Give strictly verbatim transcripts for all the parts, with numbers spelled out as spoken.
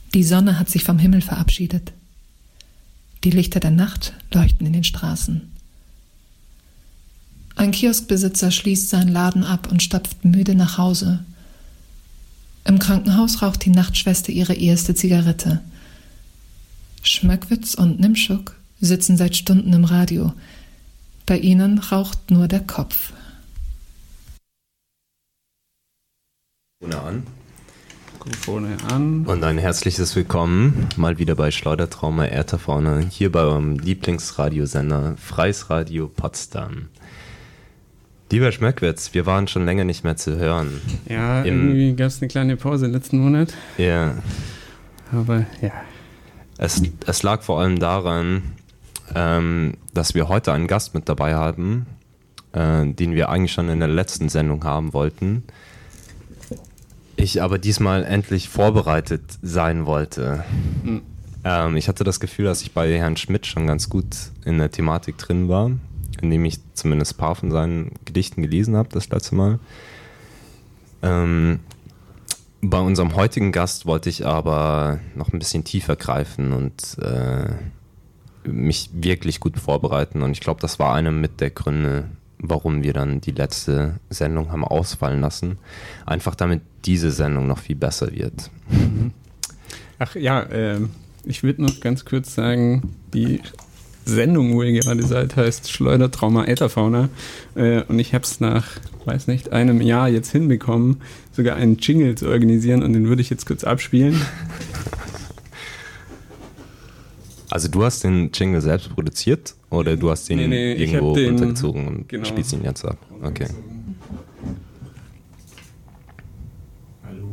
Die Sonne hat sich vom Himmel verabschiedet. Die Lichter der Nacht leuchten in den Straßen. Ein Kioskbesitzer schließt seinen Laden ab und stapft müde nach Hause. Im Krankenhaus raucht die Nachtschwester ihre erste Zigarette. Schmöckwitz und Nimschuk sitzen seit Stunden im Radio. Bei ihnen raucht nur der Kopf. An. Mikrofone an. Und ein herzliches Willkommen mal wieder bei Schleudertrauma Erdfauna, hier bei eurem Lieblingsradiosender Freies Radio Potsdam. Lieber Schmöckwitz, wir waren schon länger nicht mehr zu hören. Ja, Im, irgendwie gab es eine kleine Pause letzten Monat. Ja. Aber ja. Es, es lag vor allem daran, ähm, dass wir heute einen Gast mit dabei haben, äh, den wir eigentlich schon in der letzten Sendung haben wollten. Ich aber diesmal endlich vorbereitet sein wollte. Mhm. Ähm, ich hatte das Gefühl, dass ich bei Herrn Schmidt schon ganz gut in der Thematik drin war, indem ich zumindest ein paar von seinen Gedichten gelesen habe das letzte Mal. Ähm, bei unserem heutigen Gast wollte ich aber noch ein bisschen tiefer greifen und äh, mich wirklich gut vorbereiten. Und ich glaube, das war einer mit der Gründe, warum wir dann die letzte Sendung haben ausfallen lassen. Einfach damit diese Sendung noch viel besser wird. Ach ja, äh, ich würde noch ganz kurz sagen, die Sendung, wo ihr gerade seid, heißt Schleudertrauma Ätherfauna. Äh, und ich habe es nach, weiß nicht, einem Jahr jetzt hinbekommen, sogar einen Jingle zu organisieren und den würde ich jetzt kurz abspielen. Also du hast den Jingle selbst produziert oder du hast ihn nee, nee, irgendwo den, runtergezogen und genau, spielst ihn jetzt ab? Okay. Hallo?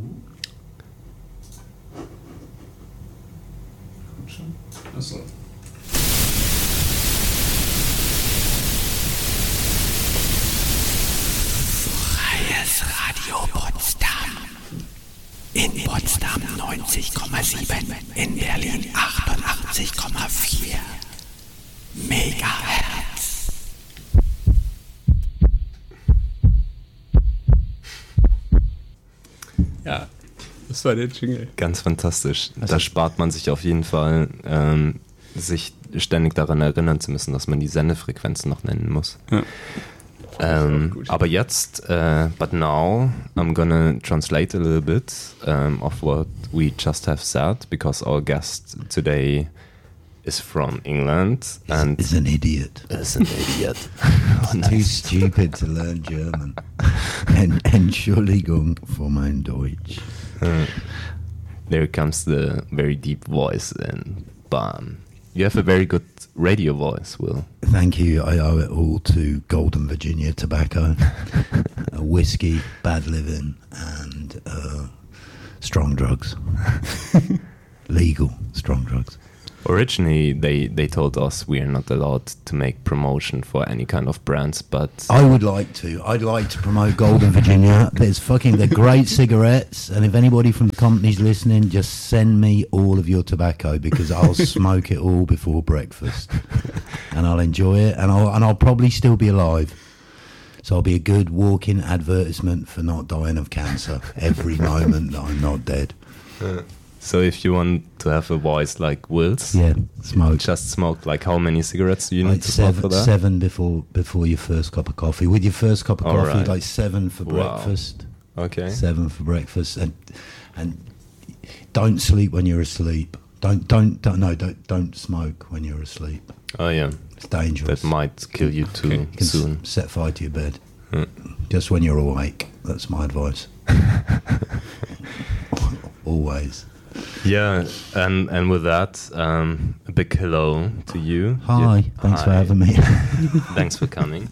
Kommt schon. Achso. Freies Radio Potsdam. In Potsdam neunzig Komma sieben, in Berlin achtundachtzig Komma vier Megahertz. Ja, das war der Jingle. Ganz fantastisch. Also, da spart man sich auf jeden Fall, ähm, sich ständig daran erinnern zu müssen, dass man die Sendefrequenzen noch nennen muss. Ja. Um, aber jetzt, uh, but now, I'm gonna translate a little bit um, of what we just have said, because our guest today is from England and is an idiot. Is an idiot. Oh, nice. Too stupid to learn German. En- Entschuldigung für mein Deutsch. Uh, there comes the very deep voice and bam. You have a very good radio voice, Will. Thank you. I owe it all to Golden Virginia Tobacco, uh, whiskey, bad living, and uh, strong drugs. Legal strong drugs. Originally, they, they told us we are not allowed to make promotion for any kind of brands, but... I would like to. I'd like to promote Golden Virginia. There's fucking, they're great cigarettes, and if anybody from the company's listening, just send me all of your tobacco, because I'll smoke it all before breakfast. And I'll enjoy it, and I'll, and I'll probably still be alive. So I'll be a good walking advertisement for not dying of cancer every moment that I'm not dead. Uh. So if you want to have a voice like Will's, yeah, smoke. Just smoke. Like how many cigarettes do you like need to seven, smoke for that? Seven before before your first cup of coffee. With your first cup of All coffee, right. like seven for Wow. breakfast. Okay. Seven for breakfast, and and don't sleep when you're asleep. Don't don't, don't no don't don't smoke when you're asleep. Oh yeah, it's dangerous. That might kill you too okay. You can soon. S- set fire to your bed. Hmm. Just when you're awake. That's my advice. Always. Yeah, and and with that, um, a big hello to you. Hi, you, thanks hi. for having me. Thanks for coming.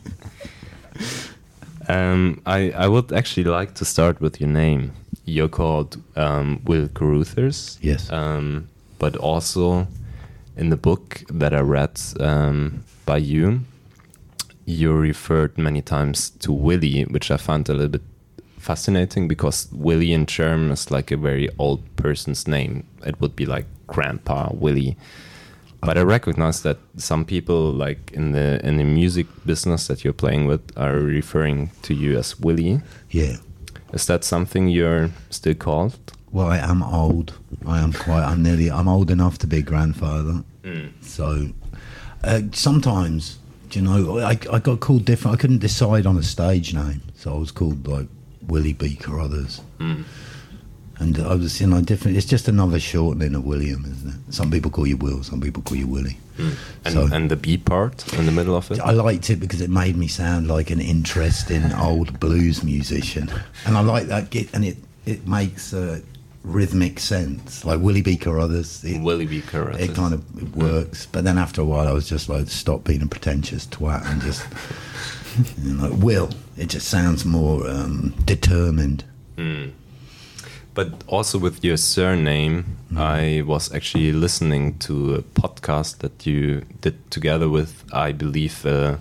Um, I I would actually like to start with your name. You're called um, Will Caruthers. Yes. Um, but also in the book that I read um, by you, you referred many times to Willy, which I found a little bit fascinating, because Willy in German is like a very old person's name. It would be like Grandpa Willy. But I recognize that some people, like in the in the music business that you're playing with, are referring to you as Willy. Yeah. Is that something you're still called? well, I am old. I am quite. I'm nearly. I'm old enough to be a grandfather. Mm. So uh, sometimes, do you know, I, I got called different. I couldn't decide on a stage name, so I was called like Willie B. Carruthers. Mm. And I was, you know, different. It's just another shortening of William, isn't it? Some people call you Will, some people call you Willie. Mm. And, So- and the B part in the middle of it? I liked it because it made me sound like an interesting old blues musician, and I like that. Get, and it it makes uh, rhythmic sense, like Willie B. Carruthers. It, Willie B. Carruthers. it kind of it works, but then after a while, I was just like, stop being a pretentious twat and just, you know, Will. It just sounds more um, determined. Mm. But also with your surname, Mm. I was actually listening to a podcast that you did together with, I believe, a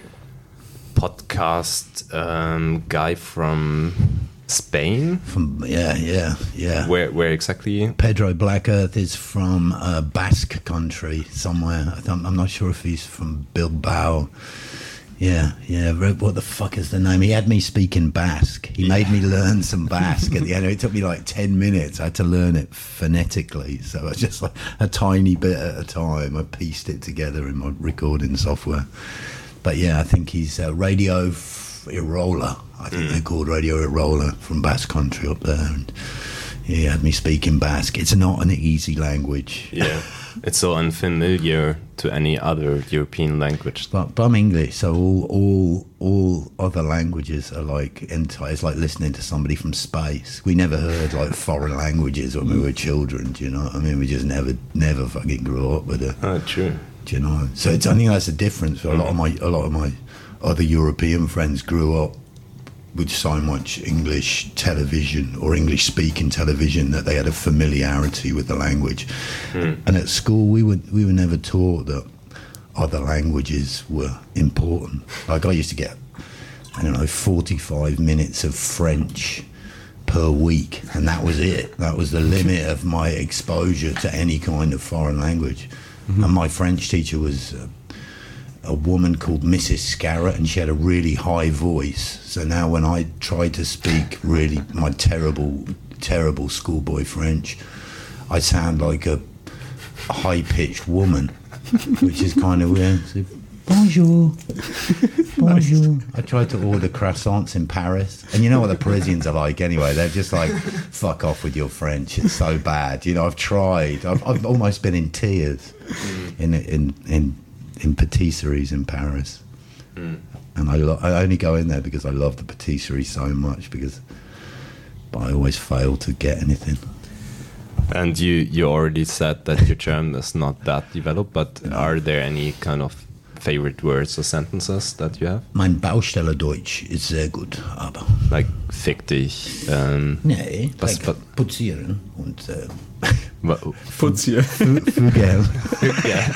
podcast um, guy from Spain. From yeah, yeah, yeah. Where, where exactly? Pedro Black Earth is from uh, Basque country somewhere. I don't, I'm not sure if he's from Bilbao. Yeah, yeah. What the fuck is the name? He had me speaking Basque. He made me learn some Basque at the end. It took me like ten minutes. I had to learn it phonetically. So I was just like a tiny bit at a time. I pieced it together in my recording software. But yeah, I think he's uh, Radio Irola. I think they're called Radio Irola from Basque country up there. And he had me speaking Basque. It's not an easy language. Yeah. It's so unfamiliar to any other European language. But, but I'm English, so all all all other languages are like entire. It's like listening to somebody from space. We never heard like foreign languages when we were children. Do you know what I mean? We just never never fucking grew up with it. Oh, true. Do you know? So it's, I think that's the difference. A lot of my a lot of my other European friends grew up with so much English television or English speaking television that they had a familiarity with the language. Mm. And at school we were we were never taught that other languages were important. Like I used to get, I don't know, forty-five minutes of French per week, and that was it. That was the limit of my exposure to any kind of foreign language. Mm-hmm. And my French teacher was uh, a woman called Missus Scarrett, and she had a really high voice. So now when I try to speak really my terrible, terrible schoolboy French, I sound like a high-pitched woman, which is kind of weird. So, bonjour, bonjour. I tried to order croissants in Paris, and you know what the Parisians are like anyway. They're just like, fuck off with your French. It's so bad. You know, I've tried. I've, I've almost been in tears in in in. in patisseries in Paris, mm. and I, lo- I only go in there because I love the patisserie so much. Because, but I always fail to get anything. And you, you already said that your German is not that developed, but are there any kind of favorite words or sentences that you have? Mein Baustellerdeutsch ist sehr gut, aber like fick dich. Um, nee, was, like but, putzieren und äh, Putzieren. Fügel. Yeah.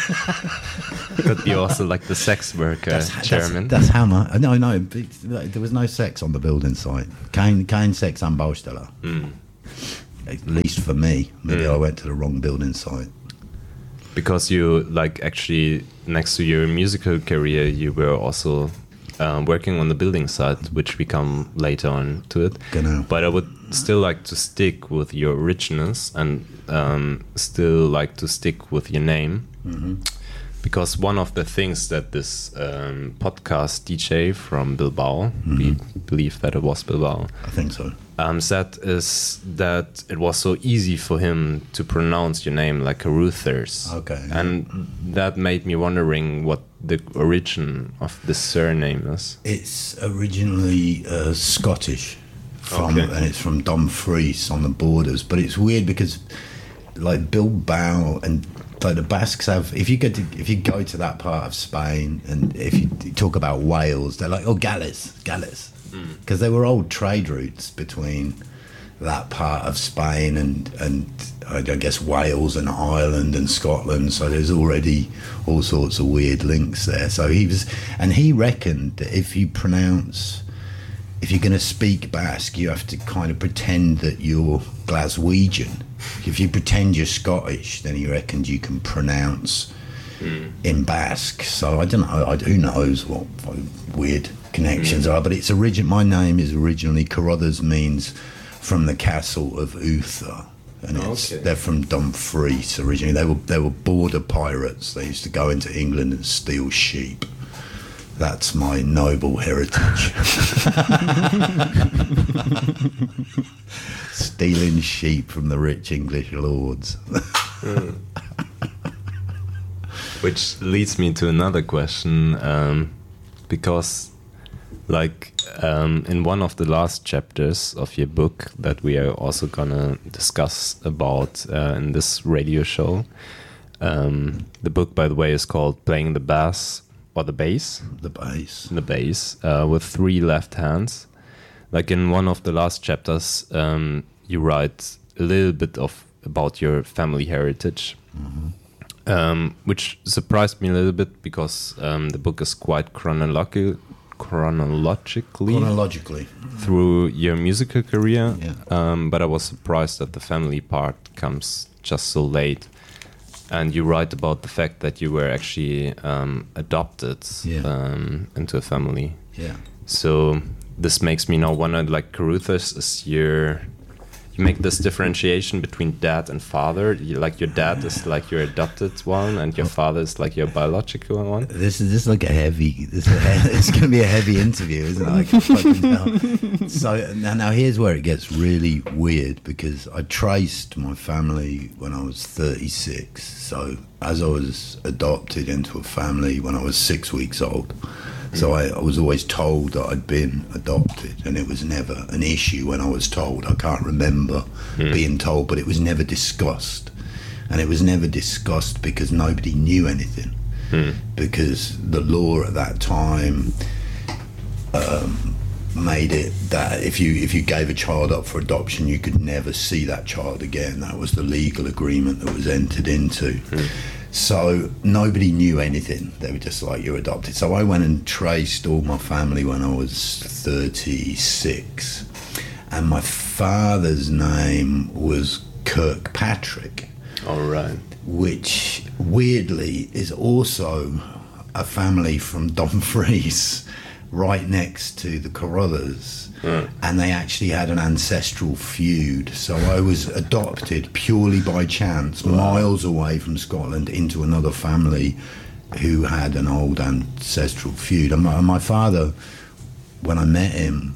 Could be also like the sex worker That's, German. that's, that's hammer. No, no, there was no sex on the building site. Kein, kein Sex am Bausteller. Mm. At least for me. Maybe Mm. I went to the wrong building site. Because you, like, actually, next to your musical career, you were also um, working on the building site, which we come later on to it. Genau. But I would still like to stick with your originals and um, still like to stick with your name. Mm-hmm. Because one of the things that this um, podcast D J from Bilbao, mm-hmm. we believe that it was Bilbao, I think so. Um, said is that it was so easy for him to pronounce your name like Carruthers. Okay. And that made me wondering what the origin of this surname is. It's originally uh, Scottish, from, Okay. and it's from Dumfries on the borders. But it's weird because, like Bilbao and like the Basques have. If you go to if you go to that part of Spain, and if you talk about Wales, they're like, oh, Gales, Gales. Because there were old trade routes between that part of Spain and, and I guess Wales and Ireland and Scotland. So there's already all sorts of weird links there. So he was, and he reckoned that if you pronounce, if you're going to speak Basque, you have to kind of pretend that you're Glaswegian. If you pretend you're Scottish, then he reckoned you can pronounce mm. in Basque. So I don't know. I, who knows what, what weird connections mm. are, but it's origin. My name is originally Carruthers, means from the castle of Uther. And it's, Okay. they're from Dumfries originally. They were they were border pirates. They used to go into England and steal sheep. That's my noble heritage. Stealing sheep from the rich English lords. Which leads me to another question, um, because, like, um, in one of the last chapters of your book that we are also gonna discuss about uh, in this radio show, um, the book, by the way, is called "Playing the Bass" or the Bass, The bass. the bass, uh, with three left hands. Like in one of the last chapters, um, you write a little bit of about your family heritage. Um, which surprised me a little bit because um, the book is quite chronological, chronologically Chronologically. through your musical career. Yeah. Um, but I was surprised that the family part comes just so late. And you write about the fact that you were actually um, adopted Yeah. um, into a family. Yeah. So this makes me now wonder, like, Caruthers is your... You make this differentiation between dad and father. You, like your dad is like your adopted one, and your father is like your biological one. This is this is like a heavy. This is a he- it's going to be a heavy interview, isn't it? I can fucking tell. So now, now here's where it gets really weird because I traced my family when I was thirty-six. So as I was adopted into a family when I was six weeks old. So I, I was always told that I'd been adopted, and it was never an issue when I was told. I can't remember being told, but it was never discussed. And it was never discussed because nobody knew anything. Because the law at that time um, made it that if you if you gave a child up for adoption, you could never see that child again. That was the legal agreement that was entered into. So nobody knew anything. They were just like, you're adopted. So I went and traced all my family when I was thirty-six. And my father's name was Kirkpatrick, All right. which weirdly is also a family from Dumfries, right next to the Carruthers. And they actually had an ancestral feud. So I was adopted purely by chance, miles away from Scotland, into another family who had an old ancestral feud. And my, my father, when I met him,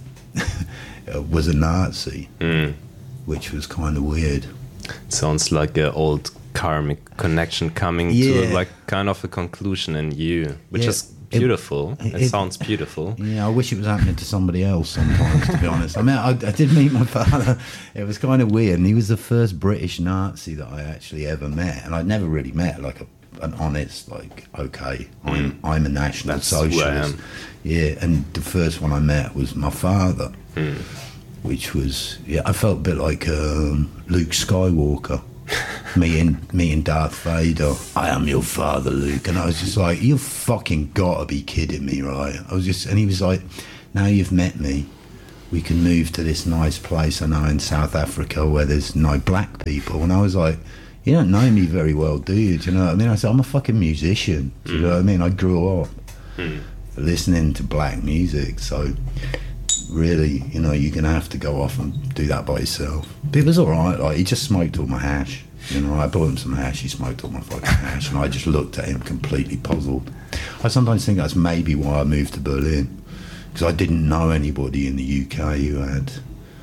was a Nazi, which was kind of weird. Sounds like an old karmic connection coming Yeah. to like kind of a conclusion in you, which Yeah. is beautiful. It, It- sounds beautiful. Yeah, I wish it was happening to somebody else sometimes, to be honest. I mean, I, I did meet my father. It was kind of weird. And he was the first British Nazi that I actually ever met. And I'd never really met, like, a, an honest, like, okay, I'm, I'm a National That's who I Socialist. am. Yeah, and the first one I met was my father, which was, yeah, I felt a bit like um, Luke Skywalker. meeting meeting Darth Vader. I am your father, Luke. And I was just like, you fucking gotta be kidding me, right? I was just, and he was like, now you've met me, we can move to this nice place I know in South Africa where there's no black people. And I was like, you don't know me very well, do you? Do you know what I mean? I said, I'm a fucking musician. Do you know what I mean? I grew up listening to black music, so really, you know, you're gonna have to go off and do that by yourself. But it was all right. Like, he just smoked all my hash. You know, I bought him some hash. He smoked all my fucking hash, and I just looked at him completely puzzled. I sometimes think that's maybe why I moved to Berlin, because I didn't know anybody in the U K who had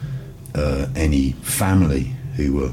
uh, any family who were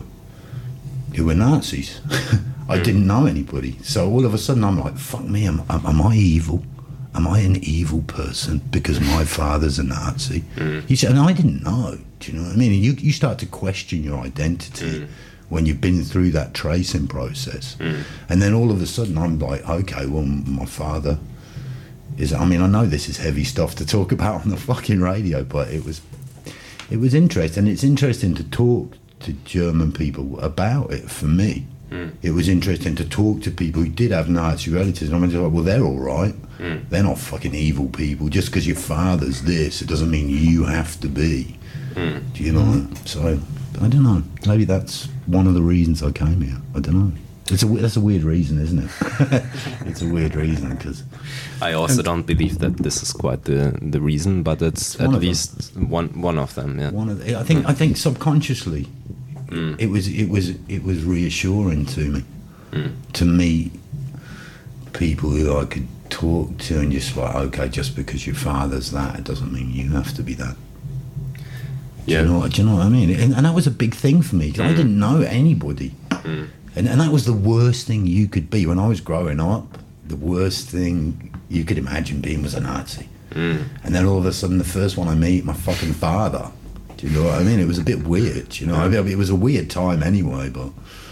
who were Nazis. I didn't know anybody, so all of a sudden I'm like, fuck me, am, am, am I evil? Am I an evil person because my father's a Nazi? He said, and I didn't know. Do you know what I mean? And you you start to question your identity when you've been through that tracing process, and then all of a sudden I'm like, okay, well, my father is. I mean, I know this is heavy stuff to talk about on the fucking radio, but it was it was interesting. It's interesting to talk to German people about it. For me, it was interesting to talk to people who did have Nazi relatives. And I mean, like, well, they're all right. They're not fucking evil people. Just because your father's this, it doesn't mean you have to be. Do you know? So I don't know. Maybe that's one of the reasons I came here. I don't know. It's a that's a weird reason, isn't it? It's a weird reason because I also don't believe that this is quite the the reason, but it's, It's at one of least one one of them. Yeah. one of the, I think I think subconsciously Mm. it was it was it was reassuring to me Mm. to meet people who I could talk to and just like, okay, just because your father's that, it doesn't mean you have to be that. Do Yeah. you know, do you know what I mean? And, and that was a big thing for me 'cause I Mm. didn't know anybody. Mm. And, and that was the worst thing you could be. When I was growing up, the worst thing you could imagine being was a Nazi. Mm. And then all of a sudden, the first one I meet, my fucking father. Do you know what I mean? It was a bit weird, you know. I mean, it was a weird time anyway, but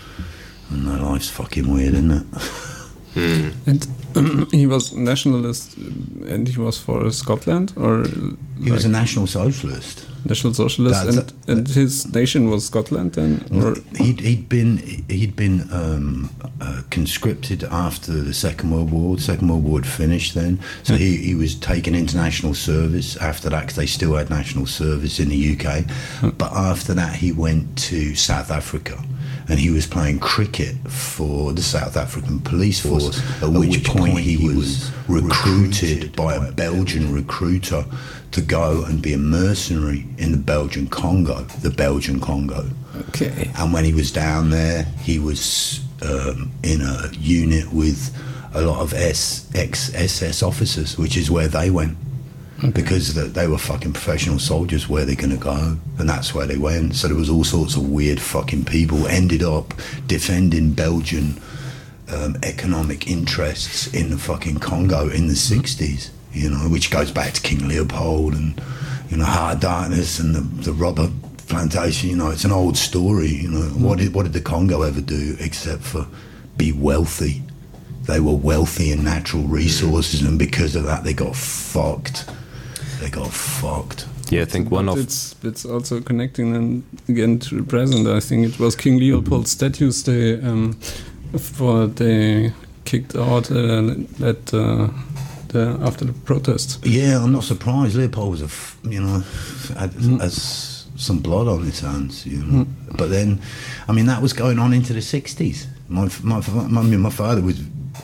I don't know, life's fucking weird, isn't it? Mm. And um, he was nationalist, uh, and he was for Scotland, or He was a like national socialist. national socialist, That's and, and his nation was Scotland, then, or He'd, he'd been he'd been um, uh, conscripted after the Second World War. The Second World War had finished then, so he, he was taken into national service after that because they still had national service in the U K. But after that, he went to South Africa, and he was playing cricket for the South African police force. At which point he was recruited by a Belgian recruiter to go and be a mercenary in the Belgian Congo, the Belgian Congo. okay, And when he was down there, he was um, in a unit with a lot of S, ex-S S officers, which is where they went. Because the, they were fucking professional soldiers, where they're going to go. And that's where they went. So there was all sorts of weird fucking people ended up defending Belgian um, economic interests in the fucking Congo in the sixties, you know, which goes back to King Leopold and, you know, Hard Darkness and the, the rubber plantation. You know, it's an old story, you know. What did, what did the Congo ever do except for be wealthy? They were wealthy in natural resources, and because of that, they got fucked. They got fucked. Yeah, I think one but of it's it's also connecting them again to the present. I think it was King Leopold's statues they um, for they kicked out uh, that uh, the, after the protests. Yeah, I'm not surprised. Leopold was a, f- you know, had, has some blood on his hands, you know. But then, I mean, that was going on into the sixties. My my my, my father was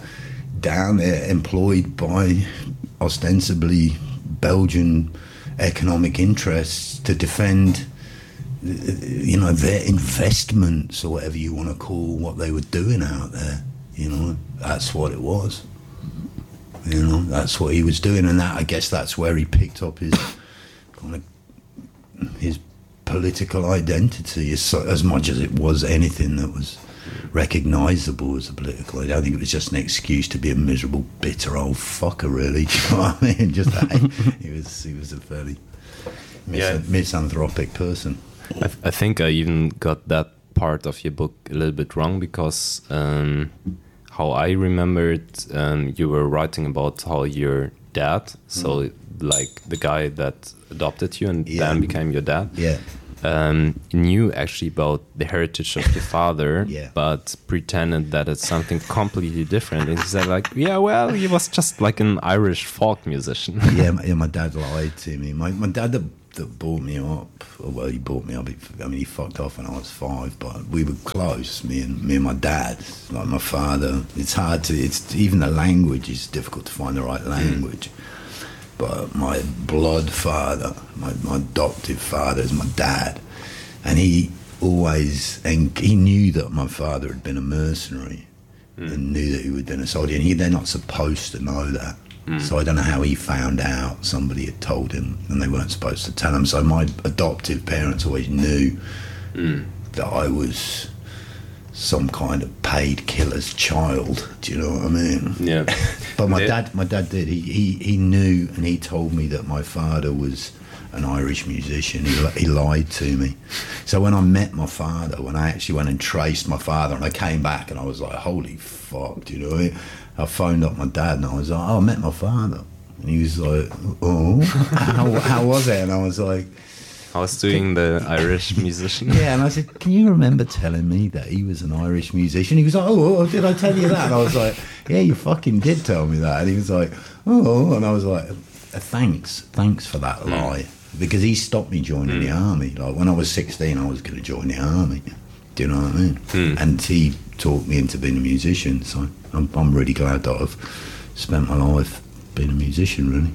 down there, employed by ostensibly Belgian economic interests to defend, you know, their investments or whatever you want to call what they were doing out there. You know, that's what it was. You know, that's what he was doing, and that I guess that's where he picked up his kind of his political identity, as, as much as it was anything that was recognisable as a political. I don't think it was just an excuse to be a miserable, bitter old fucker, really. Do you know what I mean? Just that he was he was a fairly mis- Yeah. misanthropic person. I, th- I think I even got that part of your book a little bit wrong, because um, how I remembered, um, you were writing about how your dad, so like the guy that adopted you and Yeah. then became your dad, Yeah. um, knew actually about the heritage of your father, Yeah. but pretended that it's something completely different. And he said like, yeah, well, he was just like an Irish folk musician. yeah, my, yeah, my dad lied to me. My my dad that, that brought me up, well, he brought me up. I mean, he fucked off when I was five, but we were close. Me and me and my dad, like my father. It's hard to. It's even the language is difficult to find the right language. But my blood father, my, my adoptive father, is my dad, and he always and he knew that my father had been a mercenary, and knew that he had been a soldier, and he they're not supposed to know that. So I don't know how he found out. Somebody had told him, and they weren't supposed to tell him. So my adoptive parents always knew that I was some kind of paid killer's child. Do you know what I mean? Yeah. But my They- dad, my dad did. He, he he knew, and he told me that my father was an Irish musician. He li- he lied to me. So when I met my father, when I actually went and traced my father, and I came back, and I was like, "Holy fuck!" Do you know what I mean? I phoned up my dad, and I was like, "Oh, I met my father," and he was like, "Oh, how how was it?" And I was like, I was doing the Irish musician. yeah, and I said, "Can you remember telling me that he was an Irish musician?" He was like, "Oh, did I tell you that?" And I was like, "Yeah, you fucking did tell me that." And he was like, "Oh," and I was like, "Thanks, thanks for that lie," because he stopped me joining the army. Like when I was sixteen, I was going to join the army. Do you know what I mean? Mm. And he talked me into being a musician, so I'm, I'm really glad that I've spent my life being a musician, really.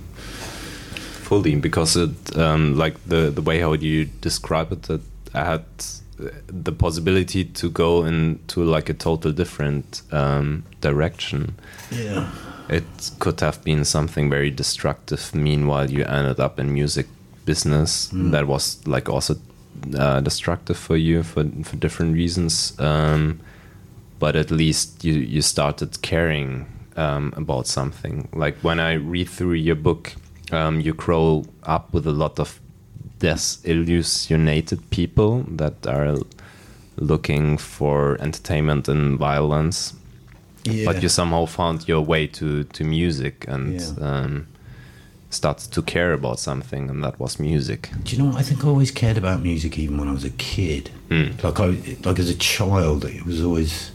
Fully, because it, um, like the, the way how you describe it, that I had the possibility to go into like a total different um, direction. Yeah. It could have been something very destructive. Meanwhile, you ended up in music business. Mm. That was like also uh, destructive for you for for different reasons. Um, but at least you you started caring um, about something. Like when I read through your book, um, you grow up with a lot of disillusionated people that are looking for entertainment and violence. Yeah. But you somehow found your way to, to music and Yeah. um, started to care about something, and that was music. Do you know what? I think I always cared about music even when I was a kid. Mm. Like I, like as a child, it was always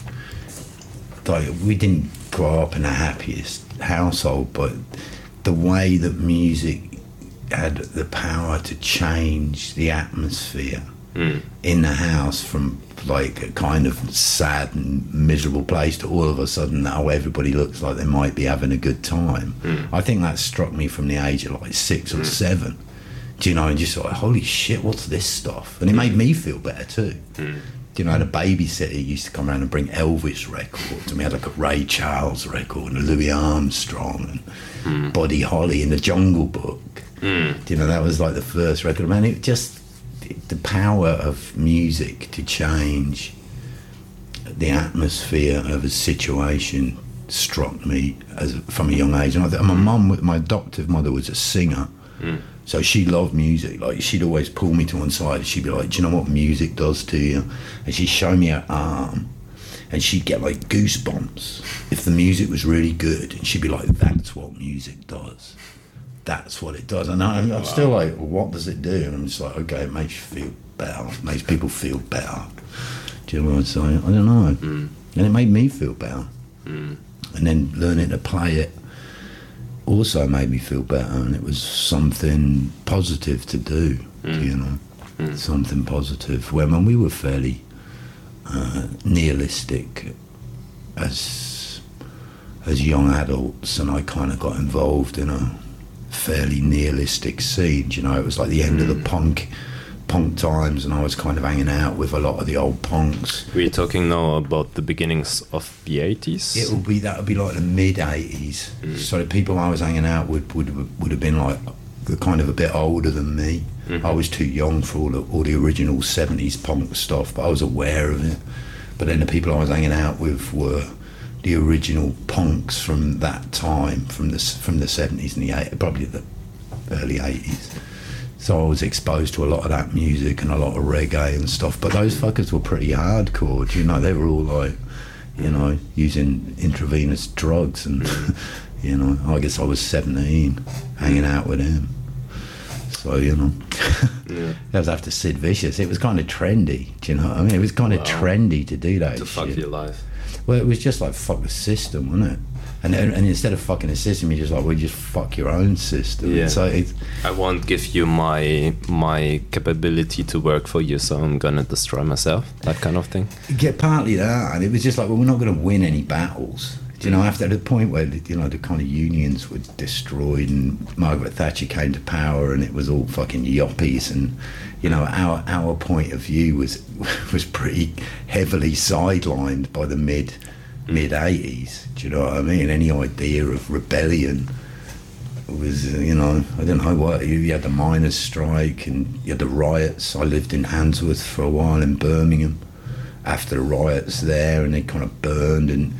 like we didn't grow up in the happiest household, but the way that music had the power to change the atmosphere Mm. in the house from like a kind of sad and miserable place to all of a sudden now everybody looks like they might be having a good time. Mm. I think that struck me from the age of like six or Mm. seven. Do you know, and just like, holy shit, what's this stuff? And it made me feel better too. Mm. Do you know, I had a babysitter who used to come around and bring Elvis records, and we had like a Ray Charles record and a Louis Armstrong and Mm. Buddy Holly in the Jungle Book. Mm. Do you know, that was like the first record. Man, it just, the power of music to change the atmosphere of a situation struck me as from a young age. And I th- my mum, my adoptive mother, was a singer, Mm. so she loved music. Like she'd always pull me to one side. And she'd be like, "Do you know what music does to you?" And she'd show me her arm, and she'd get like goosebumps if the music was really good. And she'd be like, "That's what music does. That's what it does." And I, I'm still like, well, what does it do? And I'm just like, okay, it makes you feel better. It makes people feel better. Do you know what I'm saying? I don't know. Mm. And it made me feel better. Mm. And then learning to play it also made me feel better. And it was something positive to do, Mm. you know, Mm. something positive. When, when we were fairly uh, nihilistic as as young adults, and I kind of got involved in a fairly nihilistic scene. You know, it was like the end of the punk punk times, and I was kind of hanging out with a lot of the old punks. We're talking now about the beginnings of the eighties. It would be that would be like the mid eighties. Mm. So the people I was hanging out with would would have been like kind of a bit older than me. Mhm. I was too young for all the, all the original seventies punk stuff, but I was aware of it. But then the people I was hanging out with were the original punks from that time, from the from the seventies and the eighties, probably the early eighties. So I was exposed to a lot of that music and a lot of reggae and stuff. But those fuckers were pretty hardcore, you know. They were all like, you know, using intravenous drugs, and you know, I guess I was seventeen, hanging out with him. So you know, Yeah. that was after Sid Vicious. It was kind of trendy. Do you know what I mean? It was kind of Wow. trendy to do that To fuck shit. your life. Well, it was just like fuck the system, wasn't it? And and, and instead of fucking the system, you're just like, well, you just fuck your own system. Yeah. So it's I won't give you my my capability to work for you, so I'm gonna destroy myself. That kind of thing. get partly that, and it was just like, well, we're not going to win any battles. Do you know, after the point where, you know, the kind of unions were destroyed and Margaret Thatcher came to power and it was all fucking yuppies, and, you know, our our point of view was was pretty heavily sidelined by the mid mid eighties. Do you know what I mean? Any idea of rebellion was, uh, you know, I don't know what, you had the miners' strike and you had the riots. I lived in Handsworth for a while in Birmingham after the riots there, and they kind of burned, and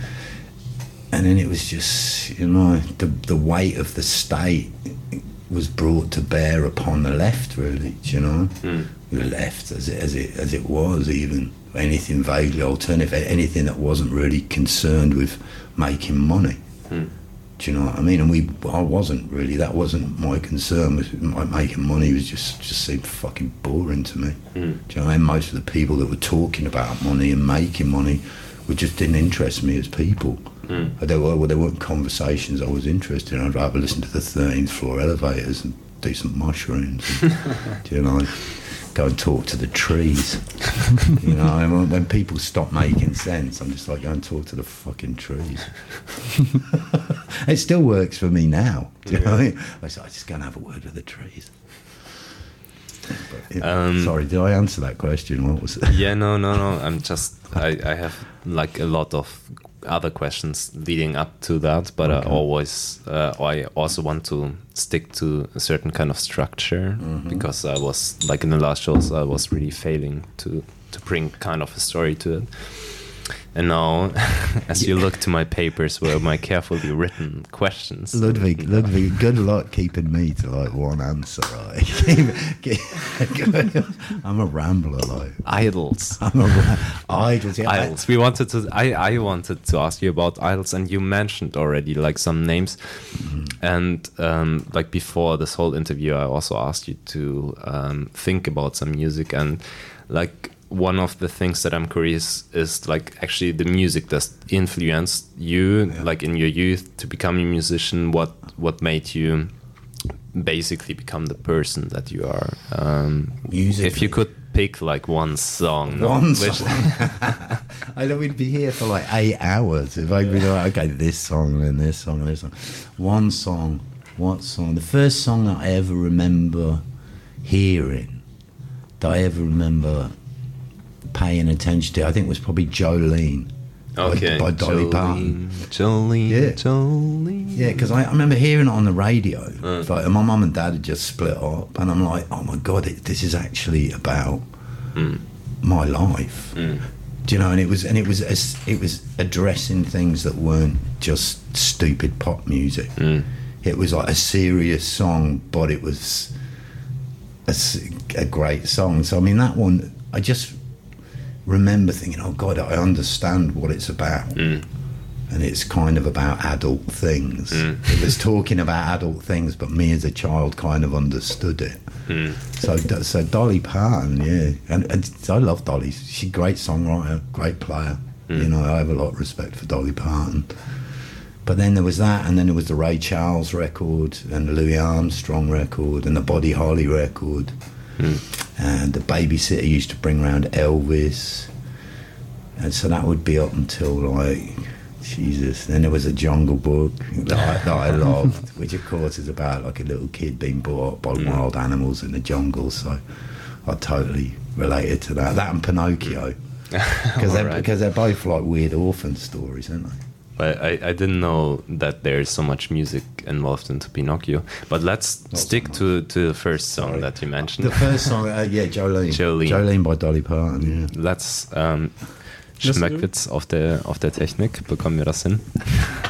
and then it was just, you know, the the weight of the state was brought to bear upon the left, really. Do you know, Mm. the left as it as it as it was, even anything vaguely alternative, anything that wasn't really concerned with making money. Mm. Do you know what I mean? And we, I wasn't really. That wasn't my concern. Was my making money was just just seemed fucking boring to me. Mm. Do you know? And most of the people that were talking about money and making money, were just didn't interest me as people. Mm. There were well, there weren't conversations I was interested in. I'd rather listen to the thirteenth floor elevators and do some mushrooms. And, do you know, go and talk to the trees. You know, and when, when people stop making sense, I'm just like, go and talk to the fucking trees. It still works for me now. Do you know what I mean? I was like, just go and have a word with the trees. But, you know, Um, sorry, did I answer that question? What was it? Yeah, no, no, no. I'm just, I, I have like a lot of other questions leading up to that, but Okay. I always, uh, I also want to stick to a certain kind of structure Mm-hmm. because I was, like in the last shows, I was really failing to, to bring kind of a story to it. And now, as you look to my papers where my carefully written questions. Ludwig, Ludwig, good luck keeping me to like one answer, right? I'm a rambler, like. Idols. I'm a ra- idols. Yeah, I- Idols. We wanted to. I, I wanted to ask you about idols, and you mentioned already like some names. And um, like before this whole interview, I also asked you to um, think about some music, and like one of the things that I'm curious is like actually the music that influenced you, Yeah. like in your youth, to become a musician. What what made you basically become the person that you are? Um, Musically. if you could pick like one song, no, One which- song. I know we'd be here for like eight hours if I'd be like, okay, this song and this song and this song. One song, what song? The first song that I ever remember hearing, that I ever remember paying attention to, I think was probably Jolene. by- Okay, By, Dolly Jolene, Parton. Jolene, Yeah. Jolene. Yeah, because I, I remember hearing it on the radio. Uh. Like, and my mum and dad had just split up, and I'm like, oh my god, it, this is actually about my life. Do you know? And it was, and it was, as, it was addressing things that weren't just stupid pop music. It was like a serious song, but it was a, s- a great song. So I mean, that one, I just remember thinking, oh god, I understand what it's about. And it's kind of about adult things. It was talking about adult things, but me as a child kind of understood it. So, so Dolly Parton, yeah, and, and I love Dolly. She's a great songwriter, great player. You know, I have a lot of respect for Dolly Parton. But then there was that, and then there was the Ray Charles record, and the Louis Armstrong record, and the Buddy Holly record, and the babysitter used to bring around Elvis, and so that would be up until like. Jesus. Then there was a Jungle Book that I, that I loved, which of course is about like a little kid being brought up by wild animals in the jungle. So I totally related to that. That and Pinocchio, because they're, Alright. because they're both like weird orphan stories, aren't they? But I, I didn't know that there's so much music involved into Pinocchio. But let's Not so stick much. to, to the first song Sorry. that you mentioned. The first song, uh, yeah, Jolene. Jolene. Jolene by Dolly Parton, yeah. Let's ähm, Das- Schmeckwitz auf der, auf der Technik. Bekommen wir das hin?